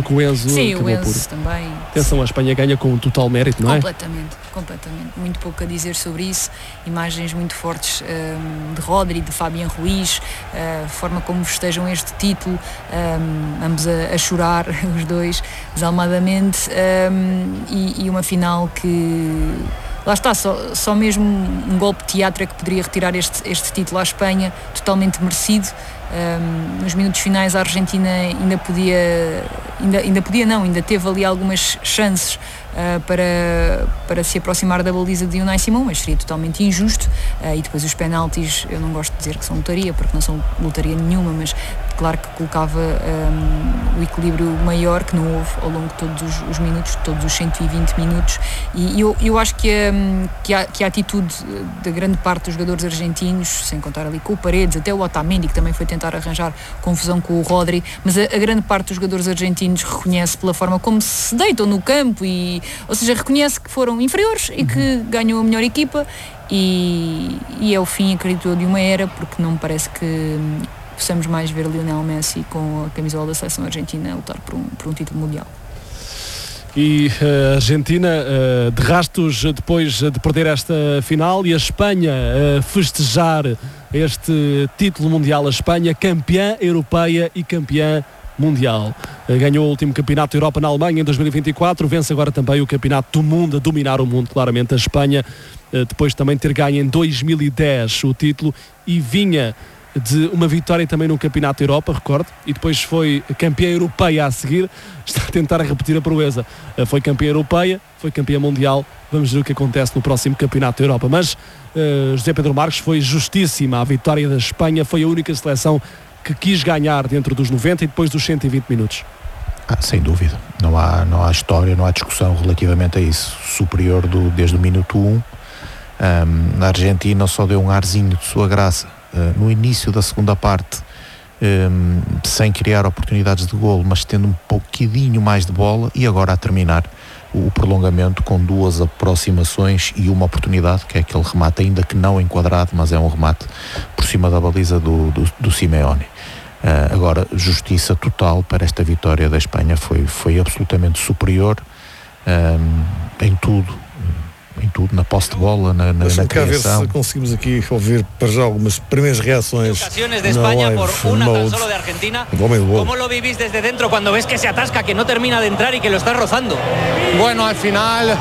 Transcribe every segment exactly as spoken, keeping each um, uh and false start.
porque o Enzo Sim, acabou o Enzo por... também. Atenção, a Espanha ganha com total mérito, não é? Completamente, completamente. Muito pouco a dizer sobre isso. Imagens muito fortes um, de Rodri, de Fabián Ruiz, a forma como festejam este título, um, ambos a, a chorar, os dois, desalmadamente, um, e, e uma final que... Lá está, só, só mesmo um golpe de teatro é que poderia retirar este, este título à Espanha, totalmente merecido. Um, nos minutos finais a Argentina ainda podia, ainda, ainda podia não, ainda teve ali algumas chances uh, para, para se aproximar da baliza de Unai Simão, mas seria totalmente injusto. Uh, e depois os penaltis, eu não gosto de dizer que são lotaria, porque não são lotaria nenhuma, mas claro que colocava um, o equilíbrio maior que não houve ao longo de todos os, os minutos, todos os cento e vinte minutos, e eu, eu acho que a, que, a, que a atitude da grande parte dos jogadores argentinos, sem contar ali com o Paredes, até o Otamendi, que também foi tentar arranjar confusão com o Rodri, mas a, a grande parte dos jogadores argentinos reconhece pela forma como se deitam no campo, e, ou seja, reconhece que foram inferiores e que ganham a melhor equipa, e, e é o fim, acredito eu, de uma era, porque não me parece que possamos mais ver Lionel Messi com a camisola da seleção argentina a lutar por um, por um título mundial. E a Argentina uh, de rastos depois de perder esta final, e a Espanha a uh, festejar este título mundial. A Espanha campeã europeia e campeã mundial. Uh, ganhou o último campeonato da Europa na Alemanha em dois mil e vinte e quatro, vence agora também o campeonato do mundo, a dominar o mundo claramente. A Espanha, uh, depois de também ter ganho em dois mil e dez o título, e vinha de uma vitória também no Campeonato da Europa, recordo, e depois foi campeã europeia a seguir. Está a tentar repetir a proeza. Foi campeã europeia, foi campeã mundial. Vamos ver o que acontece no próximo Campeonato da Europa. Mas uh, José Pedro Marques, foi justíssima a vitória da Espanha. Foi a única seleção que quis ganhar dentro dos noventa e depois dos cento e vinte minutos. Ah, sem dúvida, não há, não há história, não há discussão relativamente a isso. Superior do, desde o minuto um. Um, a Argentina só deu um arzinho de sua graça Uh, no início da segunda parte, um, sem criar oportunidades de golo, mas tendo um pouquinho mais de bola, e agora a terminar o, o prolongamento com duas aproximações e uma oportunidade, que é aquele remate, ainda que não enquadrado, mas é um remate por cima da baliza do, do, do Simeone. Uh, agora, justiça total para esta vitória da Espanha. Foi, foi absolutamente superior um, em tudo. em tudo, na posse de bola, na, na, na criação. Ver se conseguimos aqui ouvir para já algumas primeiras reações de España por una tan solo de Argentina. ¿Cómo lo vivís desde dentro cuando ves que se atasca, que no termina de entrar y que lo está rozando? Bueno, al final,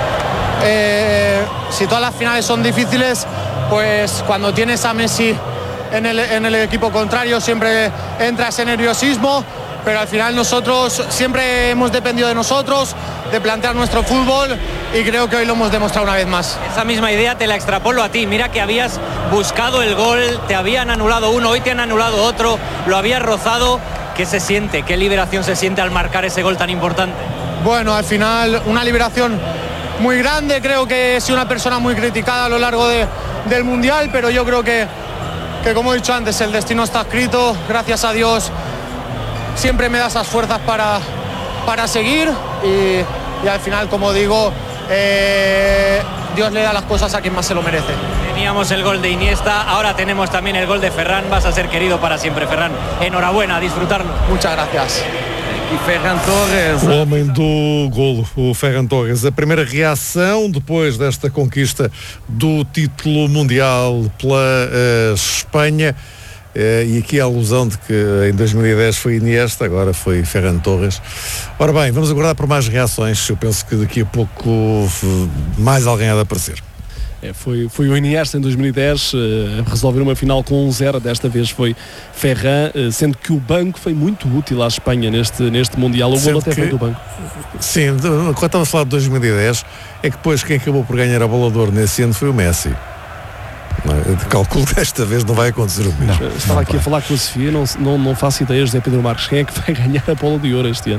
eh, si todas las finales son difíciles, pues cuando tienes a Messi en el, en el equipo contrario siempre entra ese nerviosismo, pero al final nosotros siempre hemos dependido de nosotros, de plantear nuestro fútbol, y creo que hoy lo hemos demostrado una vez más. Esa misma idea te la extrapolo a ti. Mira que habías buscado el gol, te habían anulado uno, hoy te han anulado otro, lo habías rozado. ¿Qué se siente? ¿Qué liberación se siente al marcar ese gol tan importante? Bueno, al final una liberación muy grande. Creo que he sido una persona muy criticada a lo largo de, del Mundial, pero yo creo que, que, como he dicho antes, el destino está escrito. Gracias a Dios siempre me da esas fuerzas para, para seguir, y, y al final, como digo, eh, Dios le da las cosas a quien más se lo merece. Teníamos el gol de Iniesta, ahora tenemos también el gol de Ferran. Vas a ser querido para siempre, Ferran. Enhorabuena, a disfrutarlo. Muchas gracias. E Ferran Torres, o homem do golo, o Ferran Torres. A primeira reação depois desta conquista do título mundial pela uh, Espanha. Uh, e aqui a alusão de que em dois mil e dez foi Iniesta, agora foi Ferran Torres. Ora bem, vamos aguardar por mais reações. Eu penso que daqui a pouco mais alguém há de aparecer. É, foi, foi o Iniesta em dois mil e dez uh, resolver uma final com um zero, desta vez foi Ferran, uh, sendo que o banco foi muito útil à Espanha neste, neste Mundial. O gol até que, foi do banco. Sim, quando estava a falar de dois mil e dez, é que depois quem acabou por ganhar a Bola de Ouro nesse ano foi o Messi. Não, calculo que desta vez não vai acontecer o mesmo. Não, Estava não aqui vai. a falar com a Sofia, não, não, não faço ideia, José Pedro Marques, quem é que vai ganhar a Bola de Ouro este ano?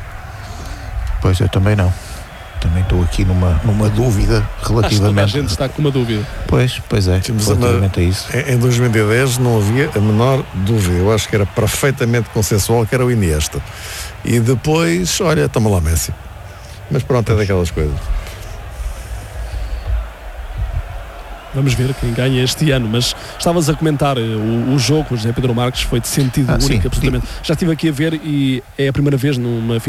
Pois, eu também não. Também estou aqui numa, numa dúvida relativamente. Acho que a gente está com uma dúvida. Pois, pois é, Temos relativamente uma, a isso. Em dois mil e dez não havia a menor dúvida. Eu acho que era perfeitamente consensual que era o Iniesta. E depois, olha, toma lá Messi. Mas pronto, é daquelas coisas. Vamos ver quem ganha este ano, mas estavas a comentar o, o jogo, o José Pedro Marques foi de sentido ah, único, sim, absolutamente. sim. Já estive aqui a ver e é a primeira vez numa